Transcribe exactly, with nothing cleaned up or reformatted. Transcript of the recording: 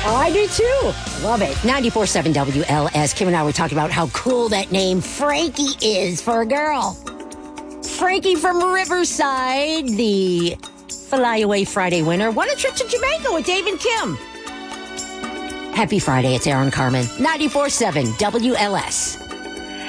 Oh, I do too. Love it. ninety-four point seven W L S. Kim and I were talking about how cool that name Frankie is for a girl. Frankie from Riverside, the Fly Away Friday winner, won a trip to Jamaica with Dave and Kim. Happy Friday. It's Aaron Carmen. ninety-four point seven W L S.